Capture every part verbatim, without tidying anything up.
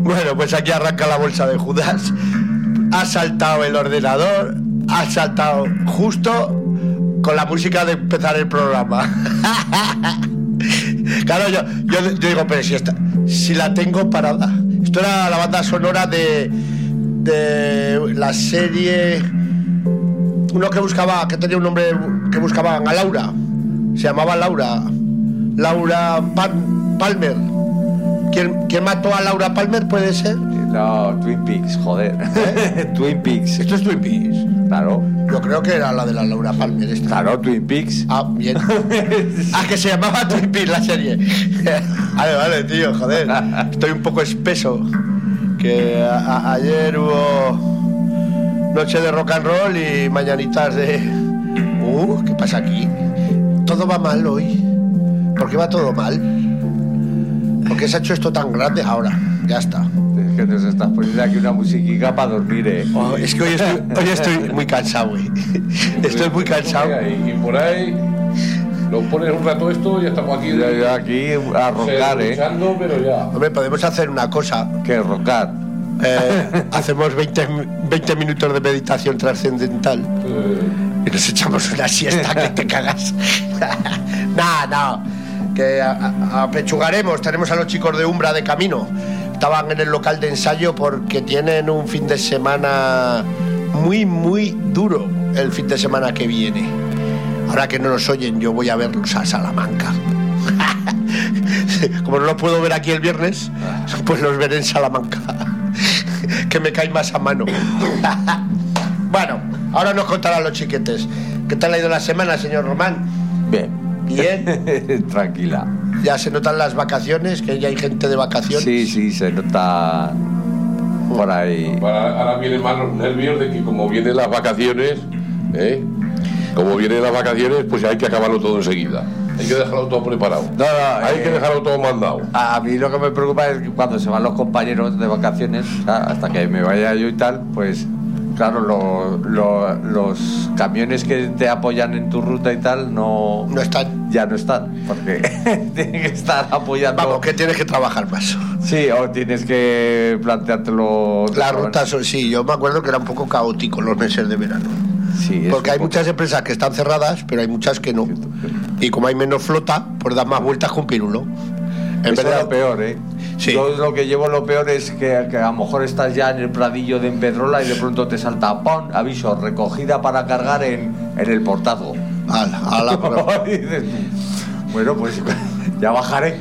Bueno, pues aquí arranca la bolsa de Judas. Ha saltado el ordenador, ha saltado justo con la música de empezar el programa. Claro, yo, yo, yo digo, pero si, esta, si la tengo parada. Esto era la banda sonora de, de la serie... Uno que buscaba, que tenía un nombre, que buscaban a Laura. Se llamaba Laura. Laura Pan, Palmer. ¿Quién, ¿Quién mató a Laura Palmer? ¿Puede ser? No, Twin Peaks, joder. ¿Eh? Twin Peaks. ¿Esto es Twin Peaks? Claro. Yo creo que era la de la Laura Palmer esta. Claro, Twin Peaks. Ah, bien. Ah, que se llamaba Twin Peaks la serie. Vale, vale, tío, joder. Estoy un poco espeso. Que a, a, ayer hubo noche de rock and roll y mañanitas de... Uh, ¿qué pasa aquí? Todo va mal hoy. ¿Por qué va todo mal? ¿Por qué se ha hecho esto tan grande ahora? Ya está. Es que nos estás poniendo aquí una musiquica para dormir, eh. Oh, es que hoy estoy, hoy estoy muy cansado, güey. Estoy muy cansado. Y, y por ahí nos pones un rato esto y ya estamos aquí. Ya, ya aquí a rocar, eh. Luchando, pero ya. Hombre, podemos hacer una cosa. ¿Qué? Rocar. Eh, hacemos veinte, veinte minutos de meditación trascendental. Eh. Y nos echamos una siesta que te cagas. No, no. Que apechugaremos. Tenemos a los chicos de Umbra de camino. Estaban en el local de ensayo porque tienen un fin de semana muy, muy duro el fin de semana que viene. Ahora que no nos oyen, yo voy a verlos a Salamanca. Como no los puedo ver aquí el viernes, pues los veré en Salamanca. Que me cae más a mano. Bueno, ahora nos contarán los chiquetes. ¿Qué tal ha ido la semana, señor Román? Bien. Bien. Tranquila. Ya se notan las vacaciones, que ya hay gente de vacaciones. Sí, sí, se nota por ahí. Ahora, ahora vienen más los nervios de que como vienen las vacaciones, ¿eh? Como vienen las vacaciones, pues hay que acabarlo todo enseguida. Hay que dejarlo todo preparado. No, no, hay eh, que dejarlo todo mandado. A mí lo que me preocupa es que cuando se van los compañeros de vacaciones, o sea, hasta que me vaya yo y tal, pues claro, lo, lo, los camiones que te apoyan en tu ruta y tal no, no están. Ya no están, porque tienen que estar apoyando. Vamos, que tienes que trabajar más. Sí, o tienes que planteártelo. Las rutas, sí, yo me acuerdo que era un poco caótico los meses de verano. Sí, porque hay poco... muchas empresas que están cerradas, pero hay muchas que no. Y como hay menos flota, pues das más vueltas con pirulo. En Eso verdad, es lo peor, ¿eh? Sí. Yo lo que llevo lo peor es que, que a lo mejor estás ya en el pradillo de Empedrola y de pronto te salta, ¡pum! Aviso, recogida para cargar en, en el Portazo. Ala, ala, bueno, pues ya bajaré.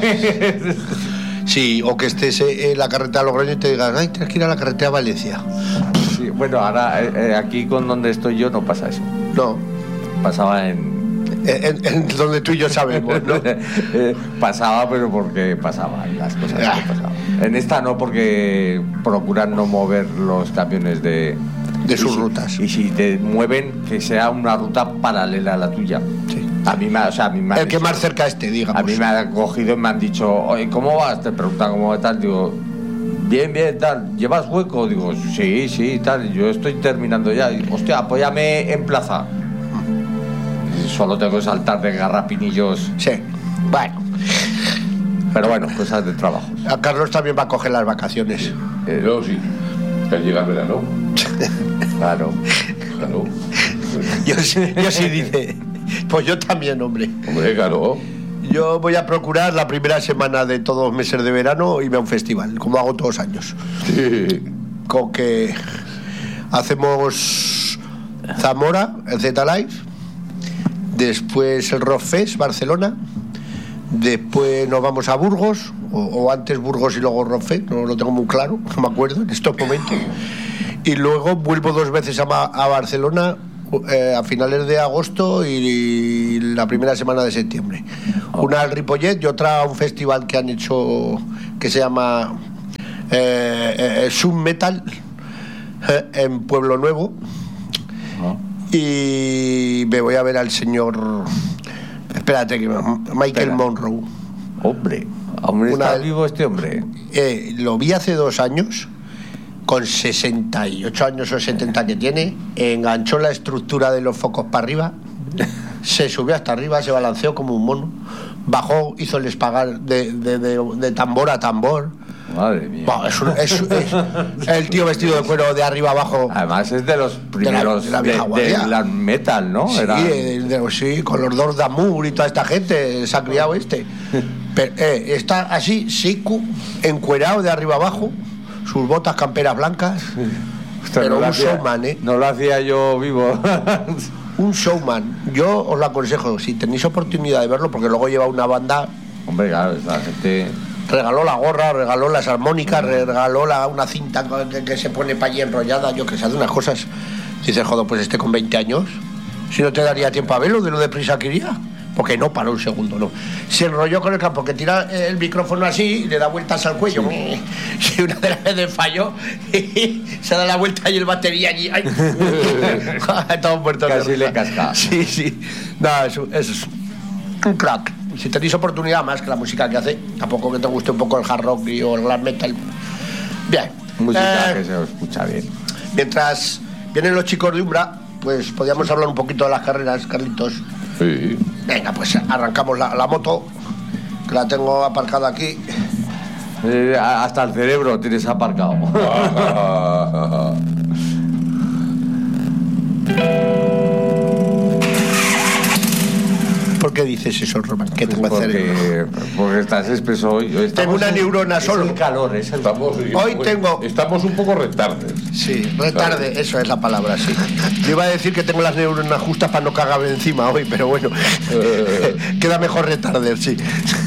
Sí, o que estés en la carretera de Logroño y te digan, ay, tienes que ir a la carretera de Valencia. Sí, bueno, ahora eh, aquí con donde estoy yo no pasa eso. No. Pasaba en... En, en donde tú y yo sabemos, ¿no? eh, pasaba, pero porque pasaban las cosas ah. que pasaban. En esta no, porque procuran no mover los camiones de... De sus y rutas. Si, y si te mueven, que sea una ruta paralela a la tuya. Sí. A mí me, o sea, a mí me El que dicho, más cerca esté, digamos. A mí me han cogido y me han dicho, oye, ¿cómo vas? Te preguntan cómo va tal, digo, bien, bien, tal. ¿Llevas hueco? Digo, sí, sí, tal. Yo estoy terminando ya. Y, hostia, apóyame en plaza. Y solo tengo que saltar de garrapinillos. Sí, bueno. Pero bueno, cosas de trabajo. A Carlos también va a coger las vacaciones. Eh, yo sí. Que llega el verano. Claro. Claro. Yo sí, yo sí dice. Pues yo también, hombre. Hombre, claro. Yo voy a procurar la primera semana de todos los meses de verano irme a un festival, como hago todos los años. Sí. Con que hacemos Zamora, el Z-Live, después el Rock Fest, Barcelona, después nos vamos a Burgos, o, o antes Burgos y luego Rock Fest, no lo tengo muy claro, no me acuerdo en estos momentos. Y luego vuelvo dos veces a, a Barcelona eh, a finales de agosto y, y la primera semana de septiembre. Una al Ripollet y otra a un festival que han hecho que se llama eh, eh, Sub Metal eh, en Pueblo Nuevo. Y me voy a ver al señor, espérate, que Michael Espera. Monroe. Hombre, hombre ¿está Una, vivo este hombre? Eh, lo vi hace dos años. Con sesenta y ocho años o setenta que tiene, enganchó la estructura de los focos para arriba, se subió hasta arriba, se balanceó como un mono, bajó, hizo el espagar de, de, de, de tambor a tambor, Madre mía. Bah, es, un- es- es el tío vestido de cuero de arriba abajo. Además es de los primeros de la de, vieja de guardia. la metal, ¿no? Sí, Era- de- de- sí, con los dos Damour y toda esta gente se ha criado este. Pero, eh, está así, seco, encuerado de arriba abajo, sus botas camperas blancas. Ostras, pero no lo un hacía- showman, ¿eh? No lo hacía yo vivo. Un showman. Yo os lo aconsejo, si tenéis oportunidad de verlo, porque luego lleva una banda. Hombre, claro, esa gente... Regaló la gorra, regaló las armónicas, regaló la, una cinta que, que se pone para allí enrollada, yo que sé, hace unas cosas. Dices, joder, pues este con veinte años, si no te daría tiempo a verlo de lo deprisa que iría. Porque no paró un segundo, no. Se enrolló con el campo, que tira el micrófono así y le da vueltas al cuello. Y una de las veces falló, se da la vuelta y el batería allí. ¡Ay! Todo muerto de Casi risa. le casca. Sí, sí. Nada, es, un- es un crack. Si tenéis oportunidad, más que la música que hace, tampoco que te guste un poco el hard rock y o el glam metal. Bien. Música Eh, que se escucha bien. mientras vienen los chicos de Umbra, pues podríamos hablar un poquito de las carreras, Carlitos. Sí. Venga, pues arrancamos la, la moto, que la tengo aparcada aquí. Eh, hasta el cerebro tienes aparcado. ¿Por qué dices eso, Román? ¿Qué tengo que hacer? Porque, porque estás espeso hoy. Estamos Tengo una en- neurona es solo. el calor, es el Estamos, Hoy tengo- Estamos un poco retardes. Sí, retarde, eso es la palabra, sí. Yo iba a decir que tengo las neuronas justas para no cagarme encima hoy, pero bueno, queda mejor retarder, sí.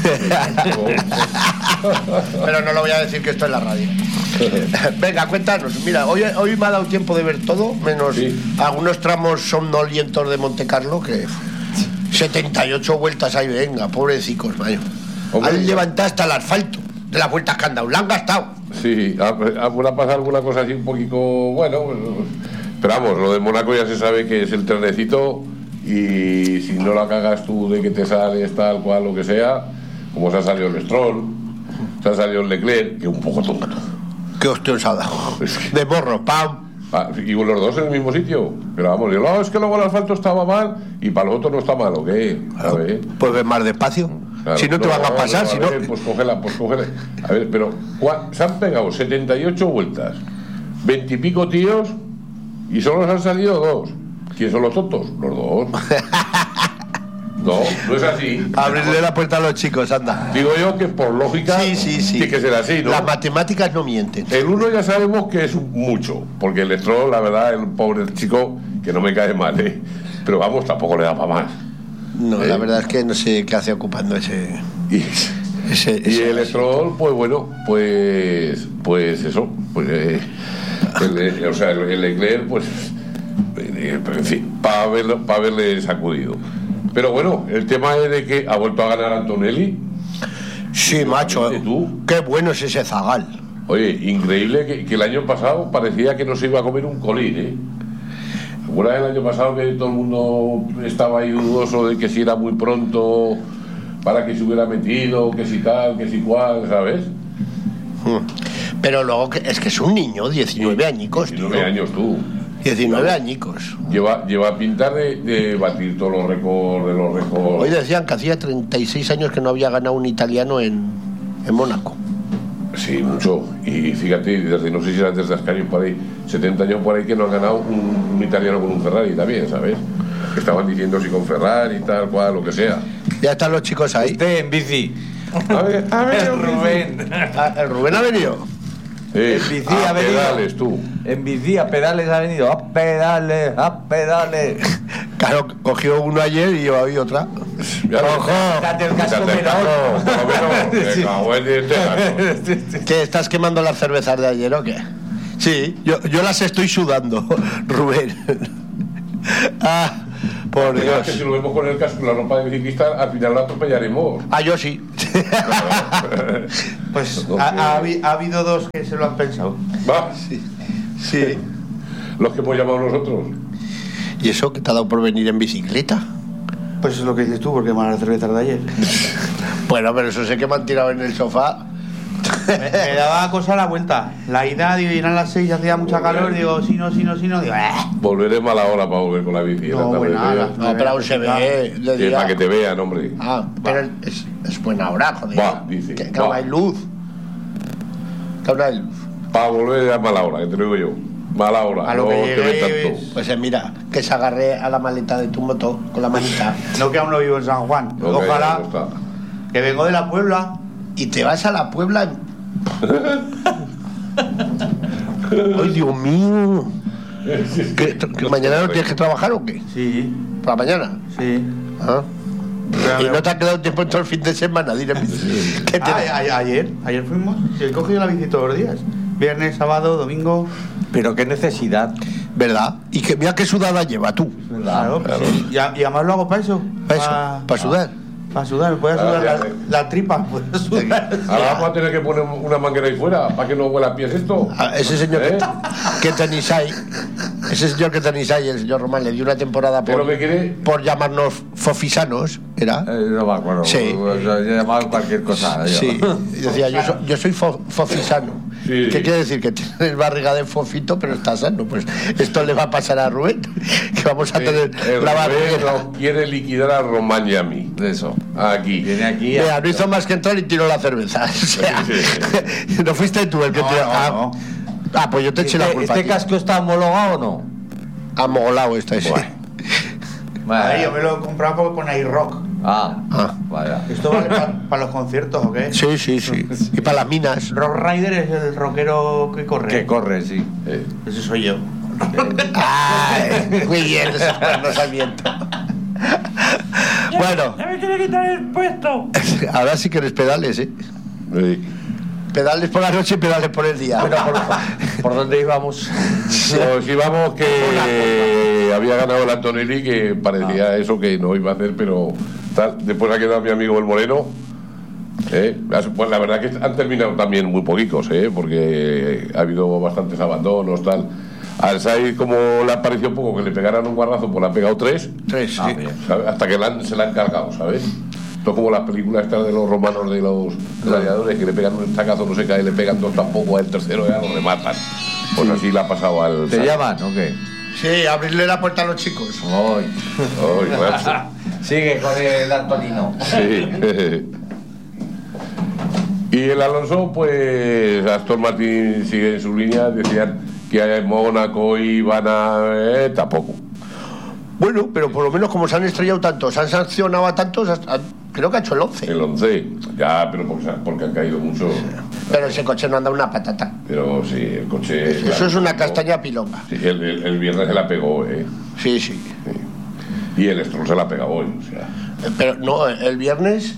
Pero no lo voy a decir que esto es la radio. Venga, cuéntanos. Mira, hoy, hoy me ha dado tiempo de ver todo, menos Sí. algunos tramos somnolientos de Monte Carlo, que setenta y ocho vueltas ahí, venga, pobrecicos, mayo. Hombre, Han levantado hasta el asfalto de las vueltas que han dado, la han gastado. Sí, ha, ha pasado alguna cosa así un poquito, bueno, pero vamos, lo de Mónaco ya se sabe que es el trenecito y si no la cagas tú de que te sales tal cual, lo que sea, como se ha salido el Stroll, se ha salido el Leclerc, que es un poco tonto. Qué hostia os ha dado. De morro, pam. Ah, y los dos en el mismo sitio, pero vamos, yo, no, es que luego el asfalto estaba mal y para los otros no está mal, ¿o qué? A ver. Pues ves más despacio. Claro, Si no te van a pasar, no, si a no. ver, pues cógela, pues cógela. A ver, pero ¿cuá- se han pegado setenta y ocho vueltas, veinte y pico tíos y solo nos han salido dos. ¿Quién son los tontos? Los dos. No, no es así. Abrirle la puerta a los chicos, anda. Digo yo que por lógica Sí, sí, sí. tiene que ser así, ¿no? Las matemáticas no mienten. El uno ya sabemos que es mucho, porque el Stroll, la verdad, el pobre chico, que no me cae mal, ¿eh? Pero vamos, tampoco le da para más. No, Eh. la verdad es que no sé qué hace ocupando ese. Y, ese, y ese- el Stroll, pues bueno, pues pues eso, pues eh, el, el- o sea, el, el Leclerc, pues eh, en fin, para haberlo, para haberle sacudido. Pero bueno, el tema es de que ha vuelto a ganar Antonelli. Sí, macho. ¿Y tú? Qué bueno es ese zagal. Oye, increíble que, que el año pasado parecía que no se iba a comer un colín, ¿eh? ¿Recuerdas el año pasado que todo el mundo estaba ahí dudoso de que si era muy pronto para que se hubiera metido, que si tal, que si cual, ¿sabes? Pero luego que, es que es un niño, diecinueve añicos, tío. diecinueve años tú. diecinueve añicos. Lleva, lleva pinta de, de batir todos los récords de los récords. Hoy decían que hacía treinta y seis años que no había ganado un italiano en, en Mónaco. Sí, mucho. Y fíjate, desde no sé si era desde Ascari por ahí, setenta años por ahí que no han ganado un, un italiano con un Ferrari también, ¿sabes? Que estaban diciendo si con Ferrari, tal cual, lo que sea. Ya están los chicos ahí. Este en bici. A ver, a ver, El Rubén. Ah, ¿el Rubén ha venido? Eh, En bici a ha venido. pedales, tú. En bici a pedales ha venido. A pedales, a pedales. Claro, cogió uno ayer y yo hoy otra. Ya lo- ¡Ojo! Quítate el casco Quítate el menor. casco, por lo menos. Me cago en diez de gato. ¿Qué, estás quemando las cervezas de ayer o qué? Sí, yo, yo las estoy sudando, Rubén. Ah, por Mira, que si Dios. lo vemos con el casco y la ropa de biciclista, al final lo atropellaremos. Ah, yo sí. Pues No, ha, que- ha habi- ha habido dos que se lo han pensado. Va, Sí. los que hemos llamado nosotros. ¿Y eso que te ha dado por venir en bicicleta? Pues es lo que dices tú, porque me las cervezas de ayer. Bueno, pero eso sé que me han tirado en el sofá. Me, me daba cosa la vuelta. La ida, digo, eran las seis, hacía mucha calor, digo, si no, si no, si no, digo, eh. Volveremos a la hora para volver con la bici. No, la tarde, buena hora. ¿eh? No, pero aún se ve de Que día. para que te vean, hombre. Ah, pero es, es buena hora, joder. Va, dice, Que, que va. no hay luz. Está una luz. Para volver a mala hora, que te lo digo yo. Mala hora, A lo no que te ve llegues. tanto. Pues eh, mira, que se agarre a la maleta de tu moto con la manita No, que aún no vivo en San Juan. No, que Ojalá. no está. Que vengo de la Puebla. y te vas a la Puebla. ¡Ay, Dios mío! ¿Que, que mañana no tienes que trabajar o qué? Sí, ¿Para mañana? sí. ¿Ah? Y no te ha quedado tiempo en todo el fin de semana, dime. ¿Qué te- Ah, a- a- ayer, ayer fuimos. He cogido la bici todos los días. Viernes, sábado, domingo. Pero qué necesidad. ¿Verdad? Y que mira qué sudada lleva tú. Claro, claro. sí. Y, a- y además lo hago para eso. ¿Para eso? ¿Para sudar? Para sudar, me puede Claro, sudar ya la, sé. la tripa. Puede sudar. Ahora vamos a tener que poner una manguera ahí fuera para que no huela a pies esto. A ese señor ¿Eh? que, que tenéis ahí, ese señor que tenéis ahí, el señor Román, le dio una temporada ¿Pero por, qué quiere? por llamarnos fofisanos, ¿era? Eh, no me acuerdo. Sí. O sea, yo llamaba cualquier cosa. yo. Sí, y decía, yo, so- yo soy fo- fofisano. Sí. ¿Qué quiere decir? Que tienes barriga de fofito, pero estás sano. Pues esto le va a pasar a Rubén, que vamos a tener El la Rubén barriga. nos quiere liquidar a Román y a mí. De eso. Aquí. Viene aquí. a- Mira, no hizo más que entrar y tiró la cerveza. O sea, Sí, no fuiste tú el que No, tiró. no, ah, no. ah, pues yo te eché la ¿Este, culpa. este a ti. casco está homologado o no? Amolado está ese. Bueno. Ahí, yo me lo he comprado porque con iRock. Ah, Ah. vaya. ¿Esto vale para los conciertos o qué? Sí, sí, sí. Y para las minas. Rock Rider es el rockero que corre. Que corre, sí. Eh, Ese soy yo. Ay, muy bien, esos cuernos al viento. Bueno, ¡Ya me quiere quitar el puesto! ahora sí que eres pedales, ¿eh? eh, Pedales por la noche y pedales por el día. Bueno, ¿por, ¿por dónde íbamos? Pues íbamos que había ganado el Antonelli, que parecía eso que no iba a hacer, pero tal. Después ha quedado mi amigo el Moreno. ¿eh? Las- Pues la verdad que han terminado también muy poquitos, ¿eh? Porque ha habido bastantes abandonos, tal. Al Saiz, como le ha parecido poco que le pegaran un guarrazo, pues le ha pegado tres, Tres, Ah, sí. bien. ¿sabes? Hasta que la han- se la han cargado, ¿sabes? Esto es como las películas estas de los romanos, de los gladiadores, que le pegan un estacazo, no se cae, le pegan dos tampoco, al tercero ya lo rematan. Pues así le ha pasado al ¿Te Saiz. llaman o qué? Sí, abrirle la puerta a los chicos. Ay. Ay, macho. Sigue con el Antonino. Sí. Y el Alonso, pues Aston Martin sigue en su línea, decían que en Mónaco iban a... Eh, tampoco. Bueno, pero por lo menos como se han estrellado tantos, se han sancionado a tantos, hasta- creo que ha hecho el once. El once, ya, pero porque, porque han caído mucho. Pero ese coche no anda una patata. Pero sí, el coche... Eso claro, es una no. castaña pilonga. Sí, el, el- el viernes se la pegó, ¿eh? Sí, sí. Sí. Y el Stroll se la pega hoy, o sea... Eh, Pero no, el viernes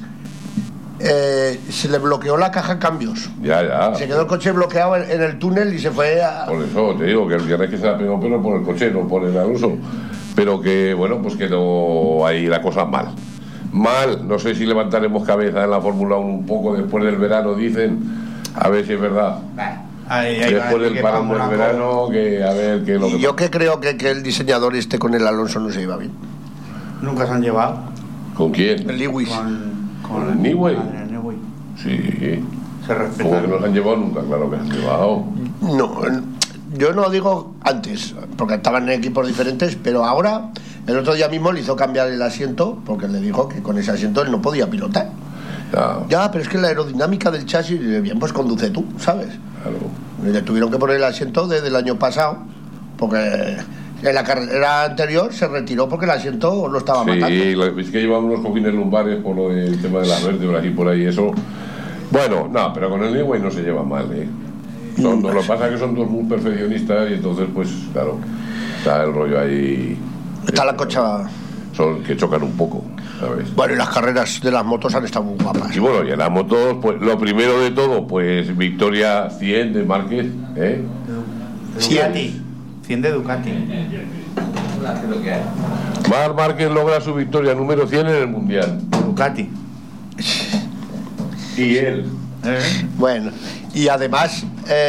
eh, se le bloqueó la caja de cambios. Ya, ya. Se quedó el coche bloqueado en, en el túnel y se fue a... Por eso te digo que el viernes que se la pegó, pero por el coche, no por el Alonso. Pero que, bueno, pues quedó ahí la cosa mal. Mal, no sé si levantaremos cabeza en la Fórmula uno un poco después del verano, dicen. A ver si es verdad. Ahí, ahí, Después ahí, del que parón del Mónaco- verano, que a ver qué es lo Y que yo que creo que, que el diseñador este con el Alonso no se iba bien. Nunca se han llevado. ¿Con quién? El Lewis. Con, ¿Con el Newey? con el Newey. Sí. Se Como que respeta. no se han llevado nunca, claro que se han llevado. No, yo no digo antes, porque estaban en equipos diferentes, pero ahora, el otro día mismo le hizo cambiar el asiento, porque le dijo que con ese asiento él no podía pilotar. Ya, Ya, pero es que la aerodinámica del chasis, y le, bien, pues conduce tú, ¿sabes? claro. Y le tuvieron que poner el asiento desde el año pasado, porque en la carrera anterior se retiró porque el asiento lo estaba matando. Sí, lo- es que llevamos unos cojines lumbares por lo del tema de las vértebras y por ahí eso. Bueno, no, pero con el Newey no se lleva mal, ¿eh? Son, lo que pasa es que son dos muy perfeccionistas y entonces, pues, claro, está el rollo ahí. Está la eh, cocha... Son que chocan un poco, ¿sabes? Bueno, y las carreras de las motos han estado muy guapas. Y bueno, y en las motos, pues lo primero de todo, pues victoria cien de Márquez, ¿eh? Ducati. cien de Ducati. Lo que hay. Marc Márquez logra su victoria número cien en el Mundial. Ducati. Y él. ¿Eh? Bueno, y además... eh,